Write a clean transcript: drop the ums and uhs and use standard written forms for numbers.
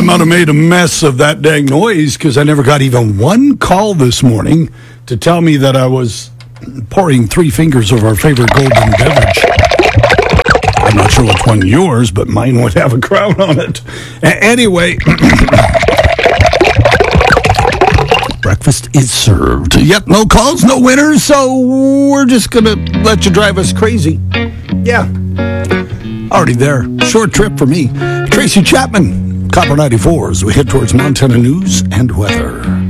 might have made a mess of that dang noise because I never got even one call this morning to tell me that I was pouring 3 fingers of our favorite golden beverage. I'm not sure which one yours, but mine would have a crown on it. Anyway, breakfast is served. Yep, no calls, no winners, so we're just going to let you drive us crazy. Yeah, already there. Short trip for me. Tracy Chapman, Copper 94, as we head towards Montana news and weather.